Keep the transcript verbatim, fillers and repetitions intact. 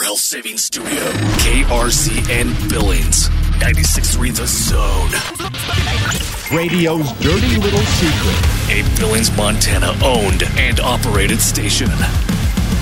Health Savings Studio. K R Z N Billings. ninety-six point three The Zone. Radio's dirty little secret. A Billings, Montana owned and operated station.